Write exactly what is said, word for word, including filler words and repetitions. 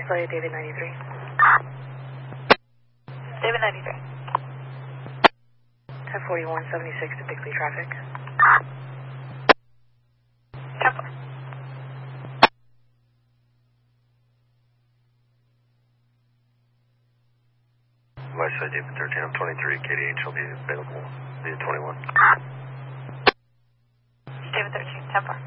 flight David ninety-three. David ninety-three. ten forty-one seventy-six to Bixley traffic. ten four. West side David thirteen, I'm twenty-three, K D H will be available via twenty-one. David thirteen, ten four.